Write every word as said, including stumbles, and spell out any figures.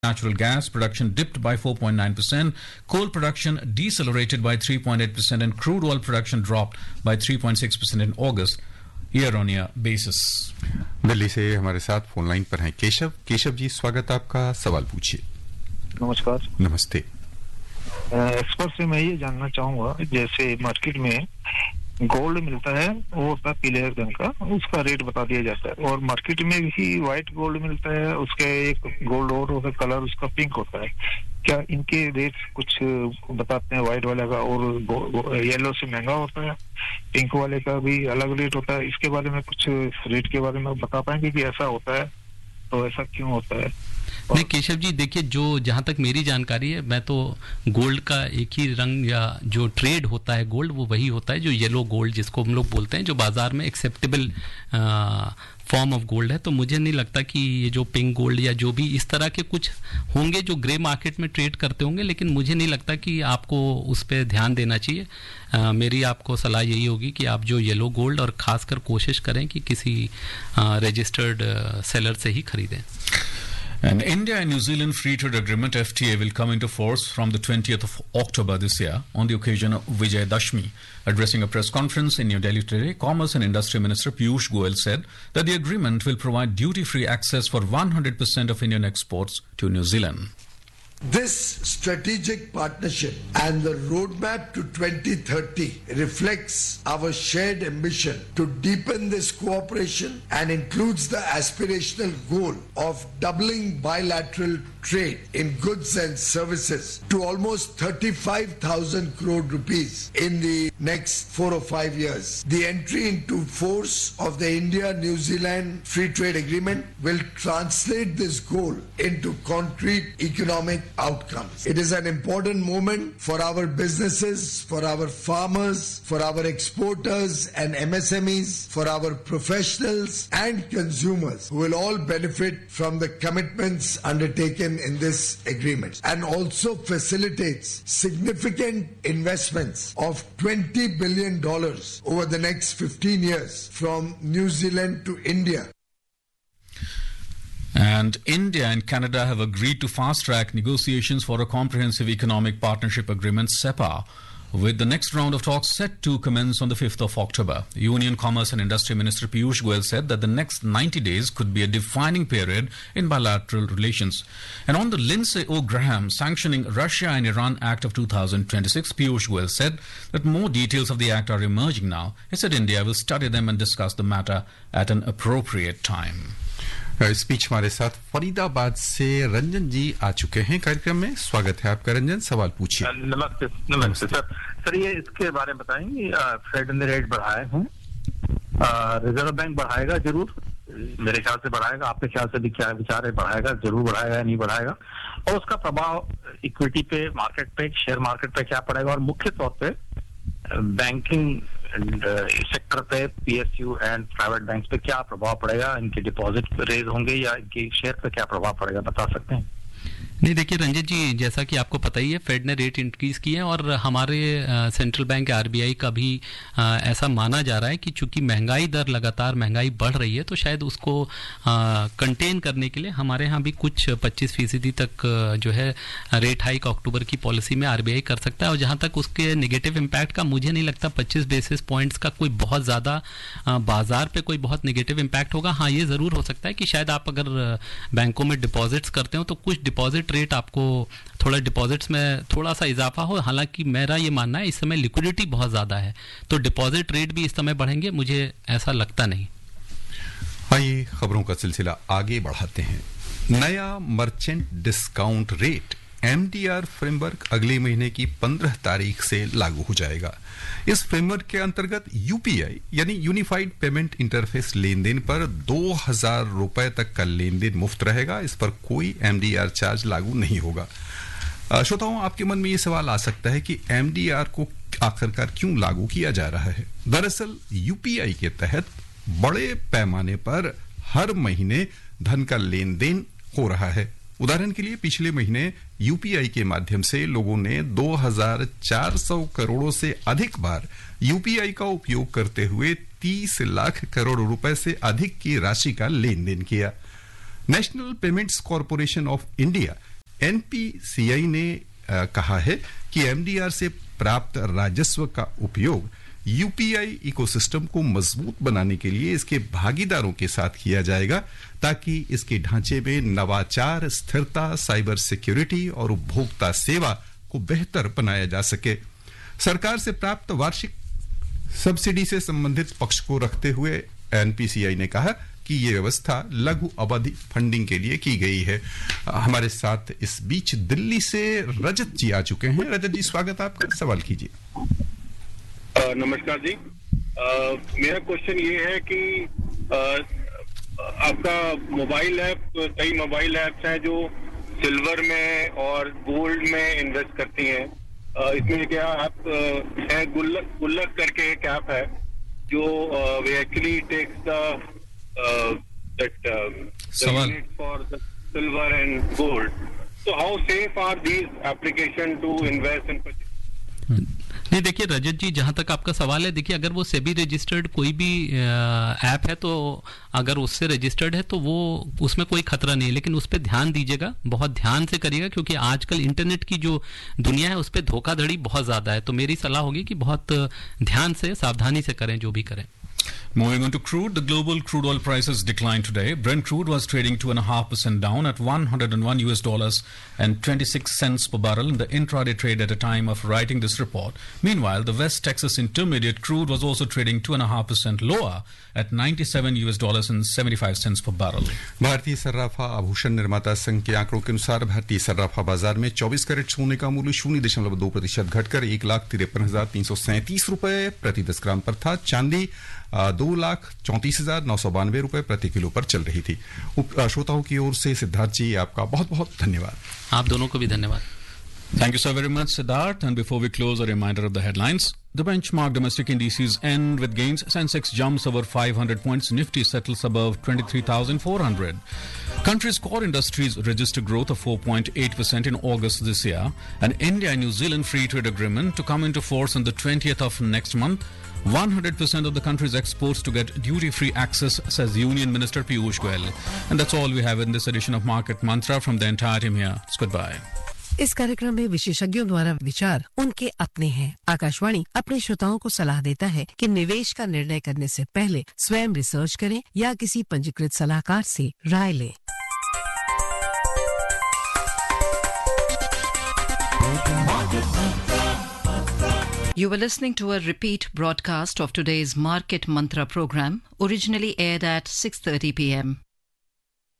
Natural gas production dipped by four point nine percent, coal production decelerated by three point eight percent, and crude oil production dropped by three point six percent in August, year-on-year basis. Delhi से हमारे साथ phone line पर हैं केशव। केशव जी, स्वागत आपका, सवाल पूछिए। नमस्कार। नमस्ते। एक्सपर्ट से मैं ये जानना चाहूंगा, जैसे मार्केट में गोल्ड मिलता है, वो होता है पीले रंग का, उसका रेट बता दिया जाता है, और मार्केट में भी व्हाइट गोल्ड मिलता है, उसके एक गोल्ड और होता है, कलर उसका पिंक होता है। क्या इनके रेट कुछ बताते हैं? व्हाइट वाले का और येलो से महंगा होता है, पिंक वाले का भी अलग रेट होता है। इसके बारे में कुछ रेट के बारे में बता पाएंगे कि ऐसा होता है, तो ऐसा क्यों होता है? नहीं केशव जी, देखिए, जो जहां तक मेरी जानकारी है, मैं तो गोल्ड का एक ही रंग या जो ट्रेड होता है गोल्ड, वो वही होता है जो येलो गोल्ड जिसको हम लोग बोलते हैं, जो बाजार में एक्सेप्टेबल फॉर्म ऑफ गोल्ड है। तो मुझे नहीं लगता कि ये जो पिंक गोल्ड या जो भी इस तरह के कुछ होंगे जो ग्रे मार्केट में ट्रेड करते होंगे, लेकिन मुझे नहीं लगता कि आपको उस पर ध्यान देना चाहिए। आ, मेरी आपको सलाह यही होगी कि आप जो येलो गोल्ड, और खासकर कोशिश करें कि किसी रजिस्टर्ड सेलर से ही खरीदें। And India and New Zealand Free Trade Agreement F T A will come into force from the twentieth of October this year on the occasion of Vijay Dashmi. Addressing a press conference in New Delhi today, Commerce and Industry Minister Piyush Goyal said that the agreement will provide duty-free access for one hundred percent of Indian exports to New Zealand. This strategic partnership and the roadmap to twenty thirty reflects our shared ambition to deepen this cooperation and includes the aspirational goal of doubling bilateral trade in goods and services to almost thirty-five thousand crore rupees in the next four or five years. The entry into force of the India-New Zealand Free Trade Agreement will translate this goal into concrete economic outcomes. It is an important moment for our businesses, for our farmers, for our exporters and M S M Es, for our professionals and consumers, who will all benefit from the commitments undertaken in this agreement, and also facilitates significant investments of twenty billion dollars over the next fifteen years from New Zealand to India. And India and Canada have agreed to fast-track negotiations for a comprehensive economic partnership agreement, SEPA, with the next round of talks set to commence on the fifth of October. Union Commerce and Industry Minister Piyush Goyal said that the next ninety days could be a defining period in bilateral relations. And on the Lindsey O. Graham sanctioning Russia and Iran Act of two thousand twenty-six, Piyush Goyal said that more details of the act are emerging now. He said India will study them and discuss the matter at an appropriate time. Speech हमारे साथ फरीदाबाद से रंजन जी आ चुके हैं कार्यक्रम में। स्वागत है आपका रंजन, सवाल पूछिए। नमस्ते नमस्ते सर सर ये इसके बारे में बताएंगे। फेड ने रेट बढ़ाए हैं, रिजर्व बैंक बढ़ाएगा जरूर, मेरे ख्याल से बढ़ाएगा, आपके ख्याल से भी क्या विचार है, बढ़ाएगा जरूर बढ़ाएगा या नहीं बढ़ाएगा, और उसका प्रभाव इक्विटी पे, मार्केट पे, शेयर मार्केट पे क्या पड़ेगा, और मुख्य तौर पे बैंकिंग सेक्टर पे, पीएसयू एंड प्राइवेट बैंक पे क्या प्रभाव पड़ेगा, इनके डिपॉजिट रेज होंगे या इनके शेयर पे क्या प्रभाव पड़ेगा, बता सकते हैं? नहीं, देखिए रंजित जी, जैसा कि आपको पता ही है, फेड ने रेट इंक्रीज किए हैं, और हमारे सेंट्रल बैंक आरबीआई का भी आ, ऐसा माना जा रहा है कि चूंकि महंगाई दर, लगातार महंगाई बढ़ रही है, तो शायद उसको कंटेन करने के लिए हमारे यहाँ भी कुछ पच्चीस फीसदी तक जो है रेट हाइक अक्टूबर की पॉलिसी में आरबीआई कर सकता है। और जहाँ तक उसके नेगेटिव इम्पैक्ट का, मुझे नहीं लगता पच्चीस बेसिस पॉइंट्स का कोई बहुत ज़्यादा बाजार पर कोई बहुत नेगेटिव इम्पैक्ट होगा। हाँ, ये ज़रूर हो सकता है कि शायद आप अगर बैंकों में डिपॉजिट्स करते हो तो कुछ डिपॉजिट रेट आपको थोड़ा डिपॉजिट्स में थोड़ा सा इजाफा हो। हालांकि मेरा ये मानना है इस समय लिक्विडिटी बहुत ज़्यादा है, तो डिपॉजिट रेट भी इस समय बढ़ेंगे, मुझे ऐसा लगता नहीं। आइए खबरों का सिलसिला आगे बढ़ाते हैं। नया merchant discount rate MDR framework अगले महीने की पंद्रह तारीख से लागू हो जाएगा। इस फ्रेमवर्क के अंतर्गत यूपीआई यानी यूनिफाइड पेमेंट इंटरफेस लेन देन पर दो हजार रुपए तक का लेन देन मुफ्त रहेगा। इस पर कोई एमडीआर चार्ज लागू नहीं होगा। श्रोताओं, आपके मन में ये सवाल आ सकता है कि एमडीआर को आखिरकार क्यों लागू किया जा रहा है? दरअसल यूपीआई के तहत बड़े पैमाने पर हर महीने धन का लेन देन हो रहा है। उदाहरण के लिए पिछले महीने यूपीआई के माध्यम से लोगों ने दो हजार चार सौ करोड़ों से अधिक बार यूपीआई का उपयोग करते हुए तीस लाख करोड़ रुपए से अधिक की राशि का लेन देन किया। National payments corporation of India NPCI ने आ, कहा है कि एमडीआर से प्राप्त राजस्व का उपयोग यूपीआई इकोसिस्टम को मजबूत बनाने के लिए इसके भागीदारों के साथ किया जाएगा ताकि इसके ढांचे में नवाचार, स्थिरता, साइबर सिक्योरिटी और उपभोक्ता सेवा को बेहतर बनाया जा सके। सरकार से प्राप्त वार्षिक सब्सिडी से संबंधित पक्ष को रखते हुए एनपीसीआई ने कहा कि ये व्यवस्था लघु अवधि फंडिंग के लिए की गई है। हमारे साथ इस बीच दिल्ली से रजत जी आ चुके हैं। रजत जी, स्वागत आपका, सवाल कीजिए। नमस्कार जी। आ, मेरा क्वेश्चन ये है कि आ, आपका मोबाइल ऐप, कई मोबाइल ऐप्स हैं जो सिल्वर में और गोल्ड में इन्वेस्ट करती हैं। आ, इसमें क्या आप है गुल्लक गुल्लक करके एक ऐप है जो वे एक्चुअली टेक्स द दैट सवाल for the silver and gold. So how safe are these application to invest in purchase? नहीं, देखिए रजत जी, जहां तक आपका सवाल है, देखिए अगर वो सेबी रजिस्टर्ड कोई भी ऐप है तो अगर उससे रजिस्टर्ड है तो वो उसमें कोई खतरा नहीं है, लेकिन उस पर ध्यान दीजिएगा, बहुत ध्यान से करिएगा, क्योंकि आजकल इंटरनेट की जो दुनिया है उस पर धोखाधड़ी बहुत ज्यादा है। तो मेरी सलाह होगी कि बहुत ध्यान से, सावधानी से करें जो भी करें। Moving on to crude, the global crude oil prices declined today. Brent crude was trading two and a half percent down at one hundred one U S dollars and twenty-six cents per barrel in the intraday trade at a time of writing this report. Meanwhile, the West Texas Intermediate crude was also trading two and a half percent lower at ninety-seven U S dollars and seventy-five cents per barrel. भारतीय सर्राफा आभूषण निर्माता संघ के आंकड़ों के अनुसार भारतीय सर्राफा बाजार में चौबीस कैरेट सोने का मूल्य शून्य दशमलव दो प्रतिशत घटकर एक लाख तिरपन हजार तीन सौ सैंतीस रुपए प्रति दस ग्राम पर था। चांदी दो लाख चौंतीस हजार नौ सौ बानवे रुपए प्रति किलो पर चल रही थी। श्रोताओं की ओर से सिद्धार्थ जी, आपका बहुत बहुत धन्यवाद। आप दोनों को भी धन्यवाद। Thank you so very much, Siddharth. And before we close, a reminder of the headlines. The benchmark domestic indices end with gains. Sensex jumps over five hundred points. Nifty settles above twenty-three thousand four hundred. Country's core industries register growth of four point eight percent in August this year. An India and New Zealand free trade agreement to come into force on the twentieth of next month. one hundred percent of the country's exports to get duty-free access, says Union Minister Piyush Goyal. And that's all we have in this edition of Market Mantra. From the entire team here, it's goodbye. इस कार्यक्रम में विशेषज्ञों द्वारा विचार उनके अपने हैं। आकाशवाणी अपने श्रोताओं को सलाह देता है कि निवेश का निर्णय करने से पहले स्वयं रिसर्च करें या किसी पंजीकृत सलाहकार से राय लें। You were listening to a repeat broadcast of today's Market Mantra program, originally aired at six thirty p m